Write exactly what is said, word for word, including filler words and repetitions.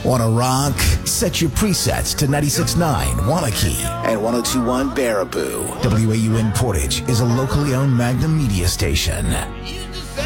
Wanna rock? Set your presets to ninety-six point nine Wanakee and one oh two point one Baraboo. W A U N Portage is a locally owned Magnum media station.